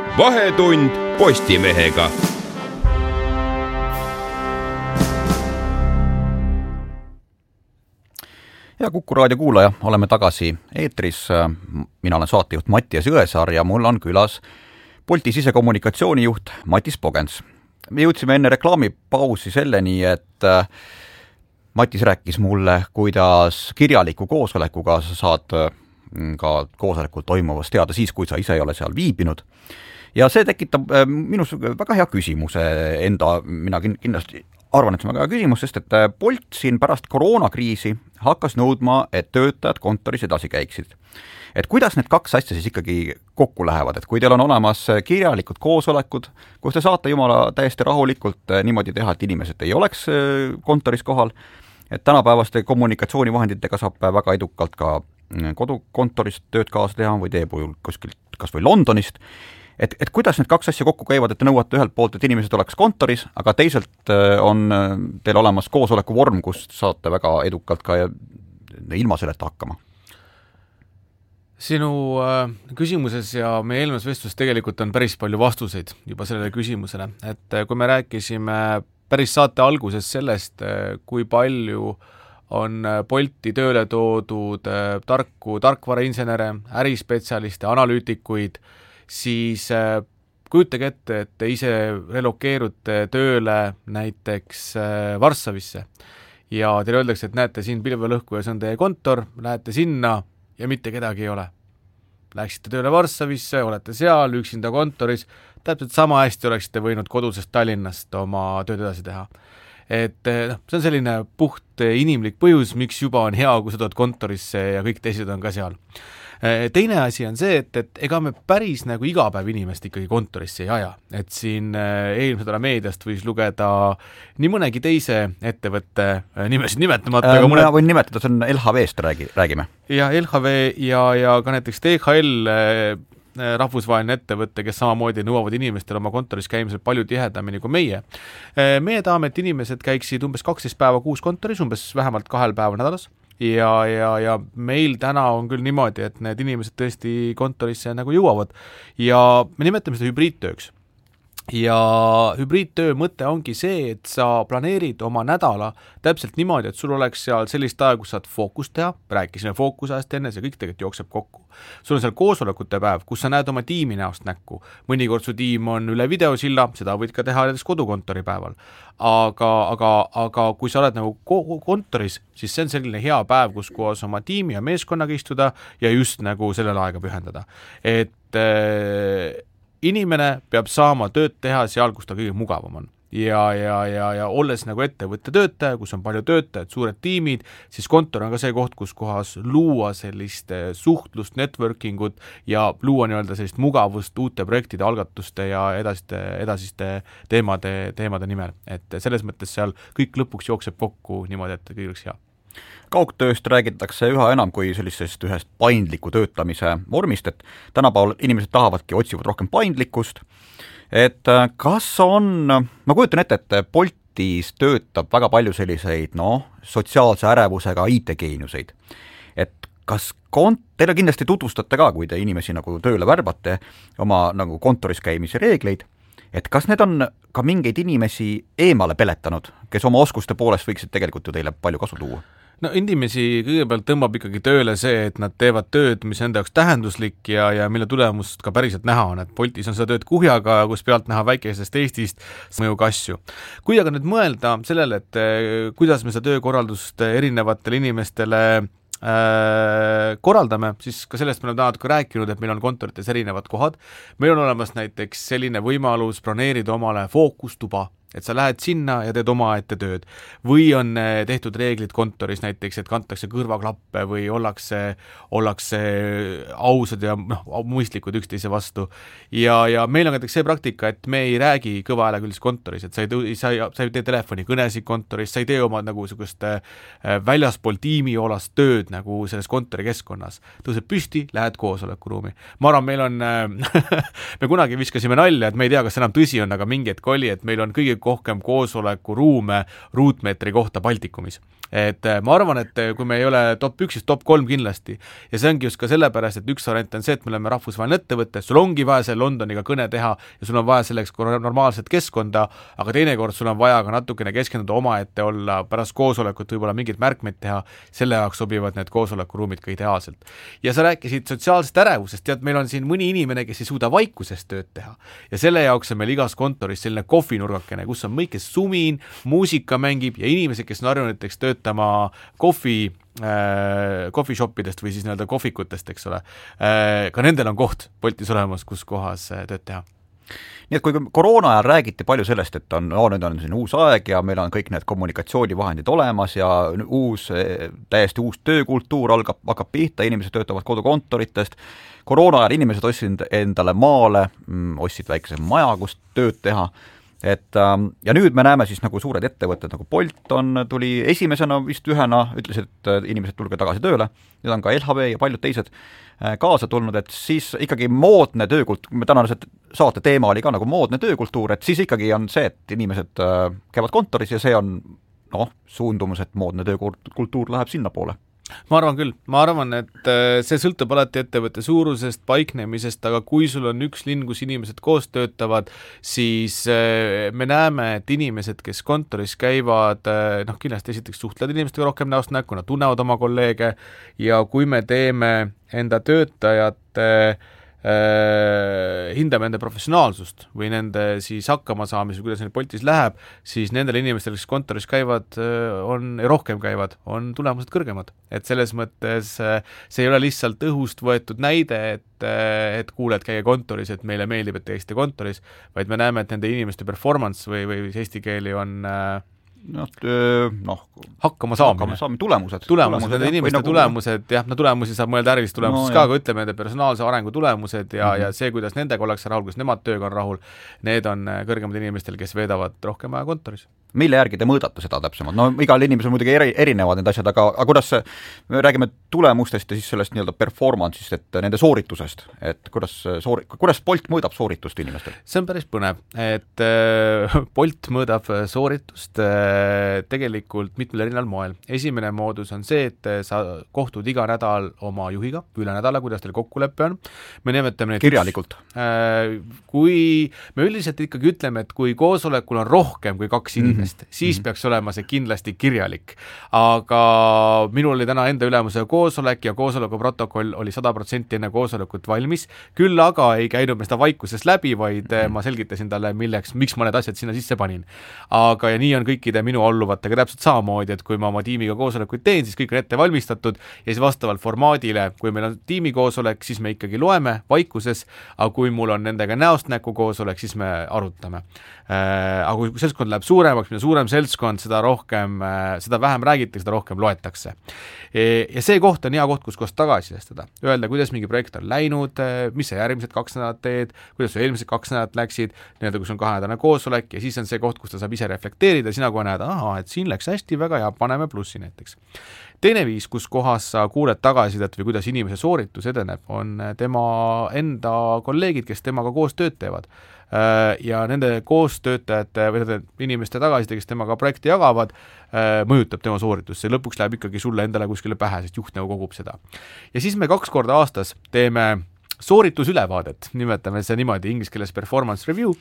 Vahetund Postimehega. Ja Kuku raadio kuulaja, oleme tagasi eetris. Mina olen saatejuht Mattias Jõesaar ja mul on külas Bolti sisekommunikatsioonijuht Matis Pogens. Me jõudsime enne reklaamipausi selleni, et Matis rääkis mulle, kuidas kirjaliku koosolekuga sa saad ka koosolekul toimuvast teada siis, kui sa ise ei ole seal viibinud. Ja see tekitab minus väga hea küsimuse mina kindlasti arvan, et see on väga hea küsimus, sest et Bolt siin pärast koroonakriisi hakkas nõudma, et töötajad kontoris edasi käiksid. Et kuidas need kaks asja siis ikkagi kokku lähevad, et kui teil on olemas kirjalikud koosolekud, kus te saate jumala täiesti rahulikult niimoodi teha, et inimesed ei oleks kontoris kohal, et tänapäevaste kommunikatsioonivahenditega saab väga edukalt ka kodukontorist tööd kaasa teha või teeb kuskilt kas või Londonist, et kuidas need kaks asja kokku käivad, et te nõuate ühelt poolt, et inimesed oleks kontoris, aga teiselt on teil olemas koosoleku vorm, kus saate väga edukalt ka ilma selleta hakkama? Sinu küsimuses ja meie eelmises vestluses tegelikult on päris palju vastuseid juba sellele küsimusele, et kui me rääkisime päris saate alguses sellest, kui palju on Bolti tööle toodud tarkvarainsenere, ärispetsialiste, analüütikuid, siis kujutage ette, et te ise relokeerute tööle näiteks Varssavisse ja teile öeldakse, et näete siin pilvelõhku ja see on teie kontor, lähete sinna ja mitte kedagi ei ole. Läksite tööle Varssavisse, olete seal üksinda kontoris, täpselt sama hästi oleksite võinud kodusest Tallinnast oma tööd edasi teha. Et see on selline puht inimlik põhjus, miks juba on hea, kui sa tuled kontorisse ja kõik teised on ka seal. Teine asi on see, et ega me päris nagu iga päev inimest ikkagi kontorisse ei aja. Et siin eelmise nädala meediast võis lugeda nii mõnegi teise ettevõtte nimesid nimetamata. Mina võin nimetada, see on LHV-st räägime. Ja LHV ja ka näiteks DHL rahvusvaheline ettevõte, kes samamoodi nõuavad inimestel oma kontoris käimisel palju tihedamini kui meie. Meie tahame, et inimesed käiksid umbes 12 päeva kuus kontoris, umbes vähemalt 2 päeva nädalas. Ja meil täna on küll niimoodi, et need inimesed tõesti kontorisse nagu jõuavad ja me nimetame seda hübriidtööks. Ja hübriidtöö mõte ongi see, et sa planeerid oma nädala täpselt niimoodi, et sul oleks seal sellist aega, kus saad fookust teha, rääkisime fookusajast enne, see kõik tegelikult jookseb kokku. Sul on seal koosolekute päev, kus sa näed oma tiimi näost näkku. Mõnikord su tiim on üle videosilla, seda võid ka teha näiteks kodukontori päeval. Aga kui sa oled nagu kontoris, siis see on selline hea päev, kus koos oma tiimi ja meeskonnaga istuda ja just nagu sellele aega pühendada. Et inimene peab saama tööd teha seal, kus ta kõige mugavam on. Ja olles nagu ettevõtte töötaja, kus on palju töötajad, suured tiimid, siis kontor on ka see koht, kus kohas luua sellist suhtlust, networkingut ja luua nii-öelda sellist mugavust uute projektide, algatuste ja edasiste teemade nimel. Et selles mõttes seal kõik lõpuks jookseb kokku niimoodi, et kõik oleks hea. Kaugtööst räägitakse üha enam kui sellisest ühest paindliku töötamise vormist, et tänapäeval inimesed otsivad rohkem paindlikkust, et kas on, ma kujutan ette, et Boltis töötab väga palju selliseid, sotsiaalse ärevusega IT-geeniuseid, et kas teile kindlasti tutvustate ka, kui te inimesi nagu tööle värbate, oma nagu kontoris käimise reegleid, et kas need on ka mingeid inimesi eemale peletanud, kes oma oskuste poolest võiksid tegelikult ju teile palju kasu tuua? No inimesi kõigepealt tõmbab ikkagi tööle see, et nad teevad tööd, mis enda jaoks tähenduslik ja mille tulemust ka päriselt näha on, et Boltis on seda tööd kuhjaga, kus pealt näha väikesest Eestist mõjuga asju. Kui aga nüüd mõelda sellele, et kuidas me seda töökorraldust erinevatele inimestele korraldame, siis ka sellest me oleme natuke rääkinud, et meil on kontorites erinevad kohad. Meil on olemas näiteks selline võimalus broneerida omale fookustuba, et sa lähed sinna ja teed oma ette tööd. Või on tehtud reeglid kontoris näiteks, et kantakse kõrvaklappe või ollakse ausad ja mõistlikud üksteise vastu. Ja meil on näiteks see praktika, et me ei räägi kõva häälega üldse kontoris, et sa ei tee telefonikõnesid kontoris, sa ei tee oma nagu sellist väljaspool tiimiolast tööd nagu selles kontori keskkonnas. Tõused püsti, lähed koosolekuruumi. Ma arvan, meil on me kunagi viskasime nalja, et me ei tea, kas enam tõsi on, aga mingi hetk oli, et meil on kõige rohkem koosolekuruume ruutmeetri kohta Baltikumis. Et ma arvan, et kui me ei ole top 1, siis top 3 kindlasti. Ja see ongi just ka sellepärast, et üks variant on see, et me oleme rahvusvaheline ettevõte, sul ongi vaja see Londoniga kõne teha ja sul on vaja selleks normaalset keskkonda, aga teinekord sul on vaja ka natukene keskenduda omaette olla, pärast koosolekut võib-olla mingid märkmeid teha, selle jaoks sobivad need koosolekuruumid ka ideaalselt. Ja sa rääkisid sotsiaalsest ärevusest, tead, meil on siin mõni inimene, kes ei suuda vaikusest tööd teha. Ja selle jaoks on meil igas kontoris selline kohvinurgakene, kus on mõikes sumin, muusika mängib ja inimesed, kes on harjunud töötama coffee shopidest või siis nii-öelda kohvikutest, eks ole. Ka nendel on koht Boltis olemas, kus kohas tööd teha. Nii et kui koroona ajal räägiti palju sellest, et nüüd on siin uus aeg ja meil on kõik need kommunikatsioonivahendid olemas ja täiesti uus töökultuur hakkab pihta, inimesed töötavad kodukontoritest, koroona ajal inimesed ostsid endale maale, ostsid väikese maja, kus tööd teha. Ja nüüd me näeme siis nagu suured ettevõtted, nagu Bolt tuli esimesena vist ütles, et inimesed tulge tagasi tööle, nüüd on ka LHV ja paljud teised kaasa tulnud, et siis ikkagi moodne töökultuur, me tänase saate teema oli ka nagu moodne töökultuur, et siis ikkagi on see, et inimesed käivad kontoris ja see on suundumus, et moodne töökultuur läheb sinna poole. Ma arvan küll, et see sõltub alati ettevõtte suurusest, paiknemisest, aga kui sul on üks linn, kus inimesed koos töötavad, siis me näeme, et inimesed, kes kontoris käivad, kindlasti esiteks suhtlevad inimestega rohkem näost näkku, nad tunnevad oma kolleege ja kui me teeme enda töötajate hindame nende professionaalsust või nende siis hakkama saamist või kuidas neil Boltis läheb, siis nendel inimestel, kes kontoris käivad, rohkem käivad, on tulemused kõrgemad. Et selles mõttes see ei ole lihtsalt õhust võetud näide, et kuuled käia kontoris, et meile meeldib, et teiste kontoris, vaid me näeme, et nende inimeste performance või eesti keeli on hakkama saamine, tulemused, nende inimeste tulemused, jah, tulemusi saab mõelda ärilist tulemusest ka, aga ütleme nende personaalse arengu tulemused ja see, kuidas nendega ollakse rahul, kuidas nemad tööga on rahul, need on kõrgemad inimestel, kes veedavad rohkem aja kontoris. Mille järgi te mõõdate seda täpsemalt? Igal inimesel muidugi erinevad need asjad, aga kuidas me räägime tulemustest ja siis sellest nii-öelda performance'ist, et nende sooritusest, et kuidas Bolt mõõdab sooritust inimestel? See on päris põnev, et Bolt mõõdab sooritust tegelikult mitmel erineval moel. Esimene moodus on see, et sa kohtud iga nädal oma juhiga, üle nädala, kuidas teil kokkulepe on. Me nimetame neid kirjalikult. Kui me üldiselt ikkagi ütleme, et kui koosolekul on rohkem kui 2 inimest, siis peaks olema see kindlasti kirjalik. Aga minul oli täna enda ülemuse koosolek ja koosoleku protokoll oli 100% enne koosolekut valmis. Küll aga ei käinud me seda vaikusest läbi, vaid ma selgitasin talle, miks ma need asjad sinna sisse panin. Aga ja nii on kõikide minu alluvatega täpselt samamoodi, et kui ma oma tiimiga koosolekuid teen, siis kõik on ette valmistatud ja siis vastavalt formaadile, kui meil on tiimikoosolek, siis me ikkagi loeme vaikuses, aga kui mul on nendega näost näkku koosolek, siis me arutame. Aga kui seltskond läheb suuremaks, mida suurem seltskond, seda vähem räägitakse, seda rohkem loetakse. Ja see koht on hea koht, kus tagasisidestada. Öelda, kuidas mingi projekt on läinud, mis sa järgmised 2 nädalat teed, kuidas sa eelmised 2 nädalat läksid, kus on 2-nädalane koosolek ja siis on see koht, kus ta saab ise reflekteerida, sina kohe näed, et siin läks hästi, väga hea, paneme plussi näiteks. Teine viis, kus kohas sa kuuled tagasisidet või kuidas inimese sooritus edeneb, on tema enda kolleegid, kes temaga koos tööd teevad. Ja nende koostöötajate või nende inimeste tagasiside, kes temaga projekti jagavad, mõjutab tema sooritus. See lõpuks läheb ikkagi sulle endale kuskile pähe, sest juht nagu kogub seda. Ja siis me 2 korda aastas teeme sooritusülevaadet, nimetame see niimoodi inglise keeles performance review.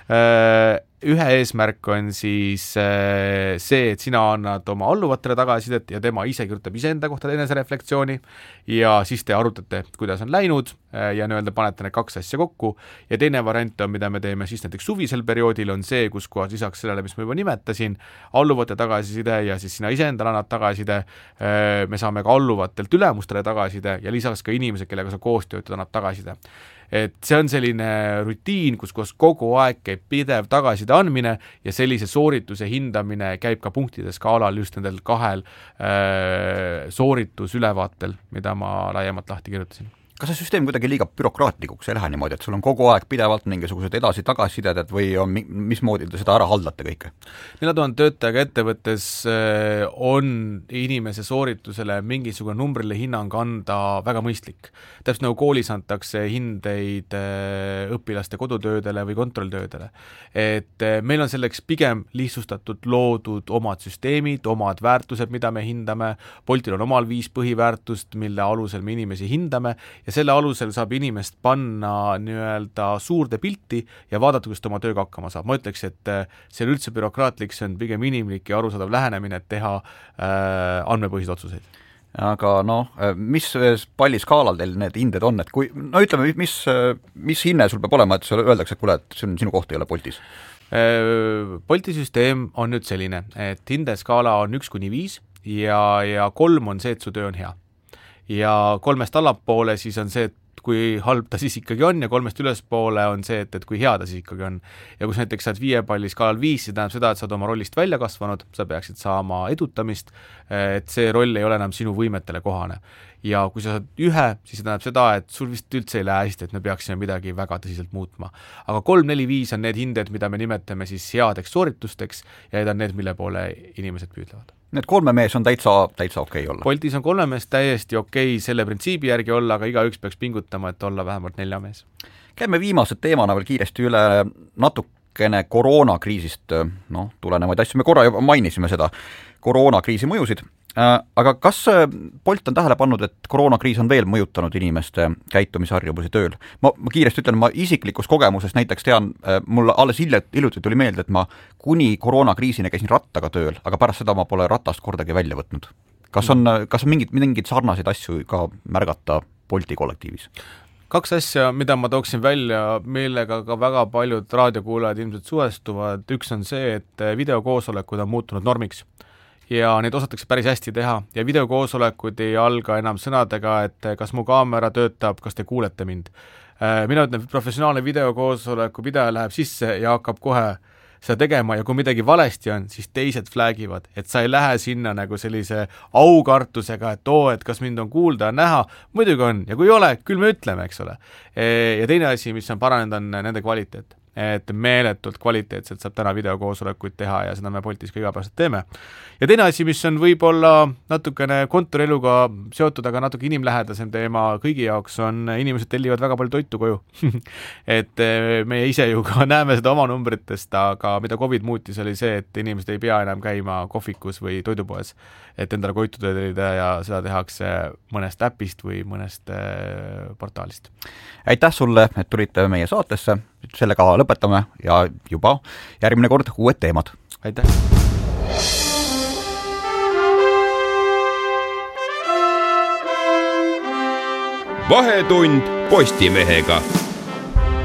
Ühe eesmärk on siis see, et sina annad oma alluvatele tagasisidet ja tema ise kirjutab iseenda kohta enese reflektsiooni ja siis te arutate, kuidas on läinud ja nii-öelda panete need 2 asja kokku ja teine variant on, mida me teeme siis näiteks suvisel perioodil, on see, kus kohas lisaks sellele, mis ma juba nimetasin, alluvate tagasiside ja siis sina iseendale annad tagasiside, me saame ka alluvatelt ülemustele tagasiside ja lisaks ka inimesed, kellega sa koos töötad, annab tagasiside. Et see on selline rutiin, kus kogu aeg käib pidev tagasiside andmine ja sellise soorituse hindamine käib ka punktide skaalal just nendel 2 sooritusülevaatel, mida ma laiemalt lahti kirjutasin. kas see süsteem kuidagi liiga bürokraatlikuks ei lähe niimoodi, et sul on kogu aeg pidevalt mingisugused edasi-tagasisided või on mismoodi te seda ära haldate kõike? 4000 töötajaga ettevõttes on inimese sooritusele mingisugune numbrile hinnang anda väga mõistlik. Täpselt nagu koolis antakse hindeid õpilaste kodutöödele või kontrolltöödele. Et meil on selleks pigem lihtsustatud loodud omad süsteemid, omad väärtused, mida me hindame, Boltil on omal 5 põhiväärtust, mille alusel me inimesi hindame ja selle alusel saab inimest panna nii-öelda suurde pilti ja vaadata, kus ta oma tööga hakkama saab. Ma ütleks, et see on üldse bürokraatlik, see on pigem inimlik ja arusaadav lähenemine, et teha andmepõhised otsuseid. Aga mis palliskaalal teil need hinded on, et kui, ütleme, mis hinne sul peab olema, et sulle öeldakse, et kuule, et sinu koht ei ole Boltis? Bolti süsteem on nüüd selline, et hindeskaala on 1-5 ja 3 on see, et su töö on hea. Ja 3-st allapoole siis on see, et kui halb ta siis ikkagi on ja 3-st ülespoole on see, et kui hea ta siis ikkagi on. Ja kus näiteks saad 5 palliskaalal 5, see tähendab seda, et saad oma rollist välja kasvanud, sa peaksid saama edutamist, et see roll ei ole enam sinu võimetele kohane. Ja kui sa saad 1, siis see tähendab seda, et sul vist üldse ei lähe hästi, et me peaksime midagi väga tõsiselt muutma. Aga 3, 4, 5 on need hinded, mida me nimetame siis headeks sooritusteks ja need on need, mille poole inimesed püüdlevad. Need 3 mees on täitsa okei olla? Boltis on 3 mees täiesti okei selle printsiibi järgi olla, aga igaüks peaks pingutama, et olla vähemalt 4 mees. Käime viimase teemana veel kiiresti üle natukene koroonakriisist, tulenevaid asju, me korra juba mainisime seda koroonakriisi mõjusid, aga kas Bolt on tähele pannud, et koroonakriis on veel mõjutanud inimeste käitumisharjumusi tööl? Ma kiiresti ütlen, ma isiklikus kogemuses näiteks tean, mul alles hiljuti tuli meelde, et ma kuni koroonakriisini käisin rattaga tööl, aga pärast seda ma pole ratast kordagi välja võtnud. Kas on mingid sarnaseid asju ka märgata Bolti kollektiivis? 2 asja, mida ma tooksin välja, millega ka väga paljud raadiokuulajad ilmselt suhestuvad. Üks on see, et videokoosolekud on muutunud normiks ja neid osatakse päris hästi teha ja videokoosolekud ei alga enam sõnadega, et kas mu kaamera töötab, kas te kuulete mind. Mina ütlen, professionaalne videokoosoleku pidaja läheb sisse ja hakkab kohe seda tegema ja kui midagi valesti on, siis teised flagivad, et sa ei lähe sinna nagu sellise aukartusega, et kas mind on kuulda ja näha, muidugi on ja kui ei ole, küll me ütleme, eks ole. Ja teine asi, mis on paranenud, on nende kvaliteet. Et meeletult kvaliteetselt saab täna videokoosolekuid teha ja seda me Boltis ka igapäevaselt teeme. Ja teine asi, mis on võib-olla natukene kontoreluga seotud, aga natuke inimlähedasem teema kõigi jaoks, on inimesed tellivad väga palju toitu koju. Et meie ise ju ka näeme seda oma numbritest, aga mida COVID muutis oli see, et inimesed ei pea enam käima kohvikus või toidupoes, et endale koitu tellida ja seda tehakse mõnest äpist või mõnest portaalist. Aitäh sulle, et tulite meie saatesse, sellega lõpetame ja juba järgmine kord uued teemad. Aitäh! Vahetund Postimehega.